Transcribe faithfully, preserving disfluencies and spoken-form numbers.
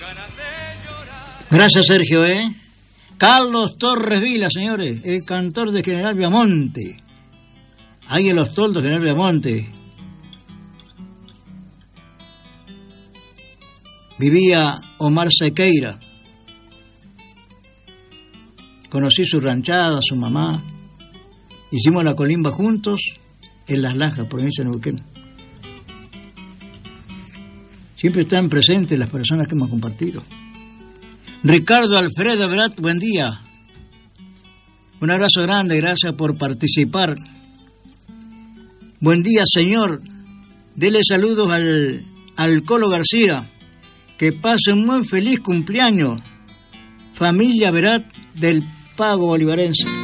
Gracias, Sergio, ¿eh? Carlos Torres Vila, señores, el cantor de General Viamonte. Ahí en los toldos de General Viamonte. Vivía Omar Sequeira. Conocí su ranchada, su mamá. Hicimos la colimba juntos en Las Lajas, provincia de Neuquén. Siempre están presentes las personas que hemos compartido. Ricardo Alfredo Verat, buen día. Un abrazo grande, gracias por participar. Buen día, señor. Dele saludos al, al Colo García. Que pase un muy feliz cumpleaños. Familia Verat del Pago Bolivarense.